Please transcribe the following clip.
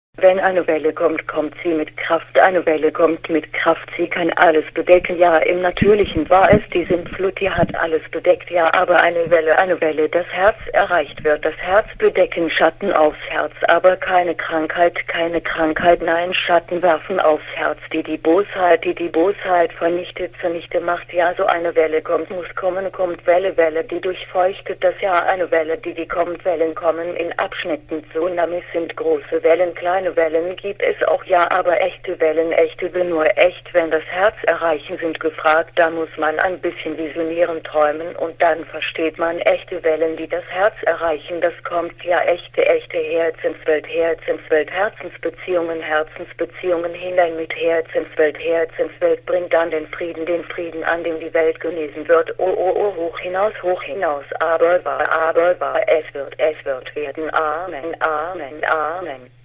Wenn eine Welle kommt, kommt sie mit Kraft. Eine Welle kommt mit Kraft, sie kann alles bedecken. Ja, im Natürlichen war es die Sintflut, die hat alles bedeckt. Ja, aber eine Welle, das Herz erreicht wird. Das Herz bedecken, Schatten aufs Herz, aber keine Krankheit, nein, Schatten werfen aufs Herz, die die Bosheit vernichtet, zunichte macht. Ja, so eine Welle kommt, muss kommen, kommt Welle, die durchfeuchtet das Jahr. Eine Welle, die kommt, Wellen kommen in Abschnitten. Tsunamis sind große Wellen, kleine Wellen gibt es auch, ja, aber echte Wellen, nur echt, wenn das Herz erreichen, sind gefragt. Da muss man ein bisschen visionieren, träumen und dann versteht man echte Wellen, die das Herz erreichen. Das kommt, ja, echte Herzenswelt, Herzensbeziehungen hinein mit Herzenswelt bringt dann den Frieden, an dem die Welt genesen wird. Oh, hoch hinaus, aber wahr, es wird werden. Amen.